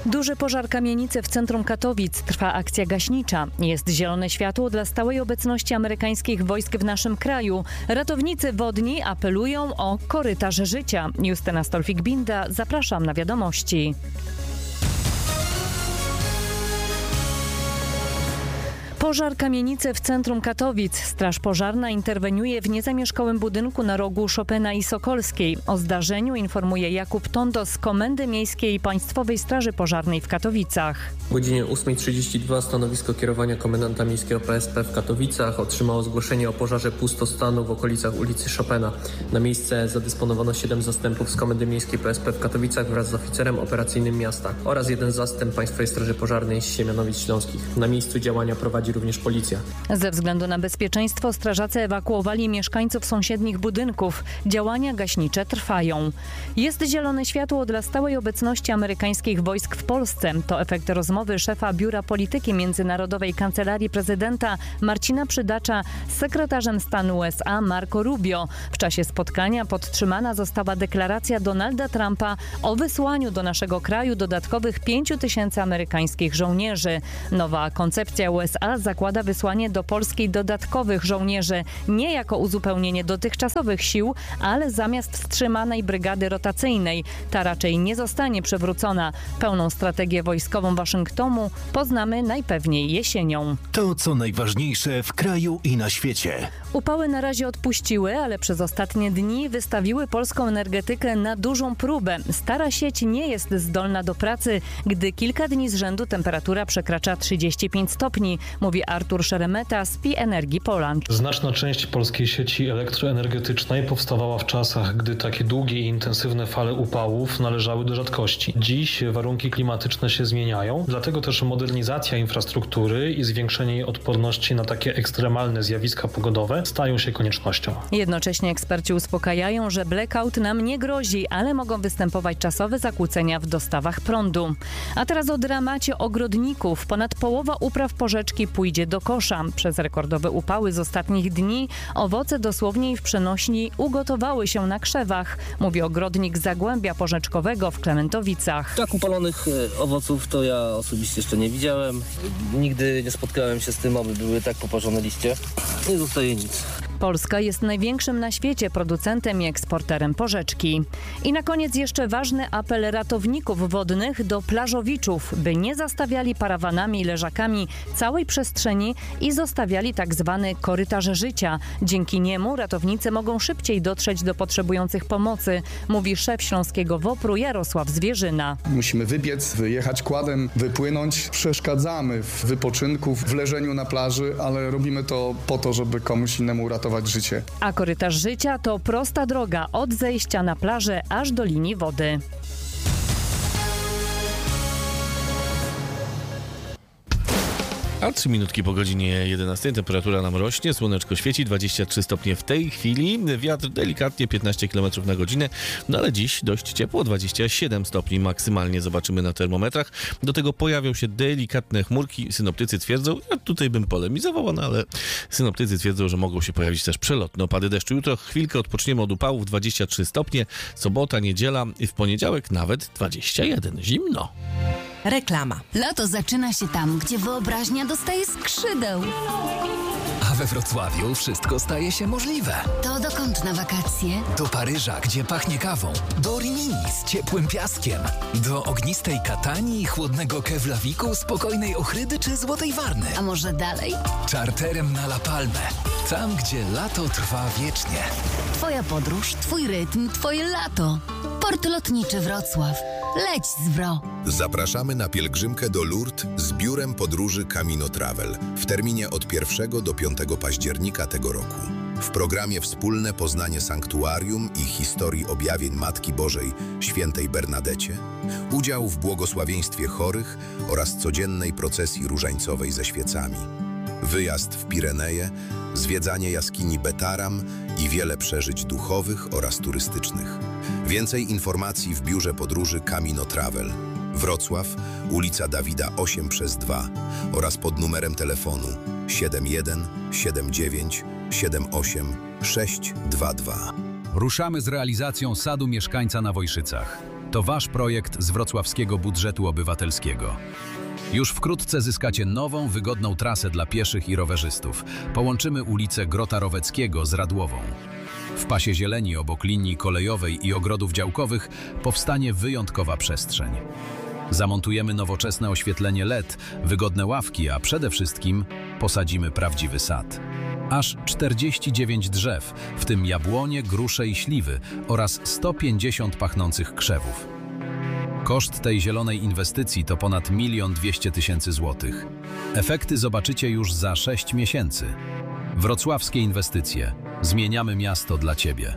Duży pożar kamienicy w centrum Katowic. Trwa akcja gaśnicza. Jest zielone światło dla stałej obecności amerykańskich wojsk w naszym kraju. Ratownicy wodni apelują o korytarz życia. Justyna Stolfik-Binda, zapraszam na wiadomości. Pożar kamienicy w centrum Katowic. Straż pożarna interweniuje w niezamieszkałym budynku na rogu Chopina i Sokolskiej. O zdarzeniu informuje Jakub Tondo z Komendy Miejskiej Państwowej Straży Pożarnej w Katowicach. O godzinie 8:32 stanowisko kierowania komendanta miejskiego PSP w Katowicach otrzymało zgłoszenie o pożarze pustostanu w okolicach ulicy Chopina. Na miejsce zadysponowano 7 zastępów z Komendy Miejskiej PSP w Katowicach wraz z oficerem operacyjnym miasta oraz 1 zastęp Państwowej Straży Pożarnej z Siemianowic Śląskich. Na miejscu działania prowadzi również policja. Ze względu na bezpieczeństwo strażacy ewakuowali mieszkańców sąsiednich budynków. Działania gaśnicze trwają. Jest zielone światło dla stałej obecności amerykańskich wojsk w Polsce. To efekt rozmowy szefa Biura Polityki Międzynarodowej Kancelarii Prezydenta Marcina Przydacza z sekretarzem stanu USA Marco Rubio. W czasie spotkania podtrzymana została deklaracja Donalda Trumpa o wysłaniu do naszego kraju dodatkowych 5,000 amerykańskich żołnierzy. Nowa koncepcja USA zakłada wysłanie do Polski dodatkowych żołnierzy, nie jako uzupełnienie dotychczasowych sił, ale zamiast wstrzymanej brygady rotacyjnej. Ta raczej nie zostanie przywrócona. Pełną strategię wojskową Waszyngtonu poznamy najpewniej jesienią. To, co najważniejsze w kraju i na świecie. Upały na razie odpuściły, ale przez ostatnie dni wystawiły polską energetykę na dużą próbę. Stara sieć nie jest zdolna do pracy, gdy kilka dni z rzędu temperatura przekracza 35 stopni, mówi Artur Szeremeta z PI Energii Poland. Znaczna część polskiej sieci elektroenergetycznej powstawała w czasach, gdy takie długie i intensywne fale upałów należały do rzadkości. Dziś warunki klimatyczne się zmieniają, dlatego też modernizacja infrastruktury i zwiększenie jej odporności na takie ekstremalne zjawiska pogodowe stają się koniecznością. Jednocześnie eksperci uspokajają, że blackout nam nie grozi, ale mogą występować czasowe zakłócenia w dostawach prądu. A teraz o dramacie ogrodników. Ponad połowa upraw porzeczki pójdzie do kosza. Przez rekordowe upały z ostatnich dni owoce dosłownie i w przenośni ugotowały się na krzewach, mówi ogrodnik z Zagłębia Porzeczkowego w Klementowicach. Tak upalonych owoców to ja osobiście jeszcze nie widziałem. Nigdy nie spotkałem się z tym, aby były tak poparzone liście. Nie zostaje nic. Polska jest największym na świecie producentem i eksporterem porzeczki. I na koniec jeszcze ważny apel ratowników wodnych do plażowiczów, by nie zastawiali parawanami i leżakami całej przestrzeni i zostawiali tak zwany korytarz życia. Dzięki niemu ratownicy mogą szybciej dotrzeć do potrzebujących pomocy, mówi szef Śląskiego WOPR-u Jarosław Zwierzyna. Musimy wybiec, wyjechać kładem, wypłynąć. Przeszkadzamy w wypoczynku, w leżeniu na plaży, ale robimy to po to, żeby komuś innemu uratować życie. A korytarz życia to prosta droga od zejścia na plażę aż do linii wody. A 3 minutki po godzinie 11 temperatura nam rośnie, słoneczko świeci, 23 stopnie w tej chwili, wiatr delikatnie 15 km na godzinę, no ale dziś dość ciepło, 27 stopni maksymalnie zobaczymy na termometrach. Do tego pojawią się delikatne chmurki, synoptycy twierdzą, ja tutaj bym polemizował, no ale synoptycy twierdzą, że mogą się pojawić też przelotne opady deszczu. Jutro chwilkę odpoczniemy od upałów, 23 stopnie, sobota, niedziela i w poniedziałek nawet 21, zimno. Reklama. Lato zaczyna się tam, gdzie wyobraźnia dostaje skrzydeł. A we Wrocławiu wszystko staje się możliwe. To dokąd na wakacje? Do Paryża, gdzie pachnie kawą. Do Rimini z ciepłym piaskiem. Do ognistej Katanii i chłodnego Keflaviku, spokojnej Ochrydy czy Złotej Warny. A może dalej? Czarterem na La Palmę. Tam, gdzie lato trwa wiecznie. Twoja podróż, twój rytm, twoje lato. Port Lotniczy Wrocław. Leć z Wro. Zapraszamy na pielgrzymkę do Lourdes z biurem podróży Camino Travel w terminie od 1 do 5 października tego roku. W programie wspólne poznanie sanktuarium i historii objawień Matki Bożej Świętej Bernadecie, udział w błogosławieństwie chorych oraz codziennej procesji różańcowej ze świecami, wyjazd w Pireneje, zwiedzanie jaskini Betaram i wiele przeżyć duchowych oraz turystycznych. Więcej informacji w biurze podróży Camino Travel. Wrocław, ulica Dawida 8/2 oraz pod numerem telefonu 71 79 78 622. Ruszamy z realizacją Sadu Mieszkańca na Wojszycach. To wasz projekt z wrocławskiego budżetu obywatelskiego. Już wkrótce zyskacie nową, wygodną trasę dla pieszych i rowerzystów. Połączymy ulicę Grota Roweckiego z Radłową. W pasie zieleni obok linii kolejowej i ogrodów działkowych powstanie wyjątkowa przestrzeń. Zamontujemy nowoczesne oświetlenie LED, wygodne ławki, a przede wszystkim posadzimy prawdziwy sad. Aż 49 drzew, w tym jabłonie, grusze i śliwy oraz 150 pachnących krzewów. Koszt tej zielonej inwestycji to ponad 1 200 000 złotych. Efekty zobaczycie już za 6 miesięcy. Wrocławskie inwestycje. Zmieniamy miasto dla Ciebie.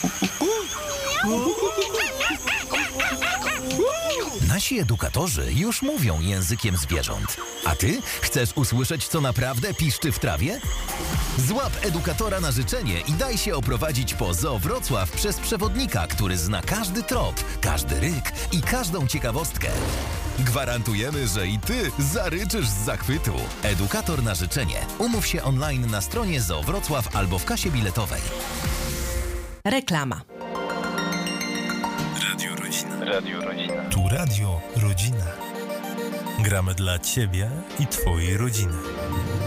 Nasi edukatorzy już mówią językiem zwierząt. A ty chcesz usłyszeć, co naprawdę piszczy w trawie? Złap edukatora na życzenie i daj się oprowadzić po Zoo Wrocław przez przewodnika, który zna każdy trop, każdy ryk i każdą ciekawostkę. Gwarantujemy, że i ty zaryczysz z zachwytu. Edukator na życzenie. Umów się online na stronie Zoo Wrocław albo w kasie biletowej. Reklama. Radio Rodzina. Radio Rodzina. Tu Radio Rodzina. Gramy dla Ciebie i Twojej rodziny.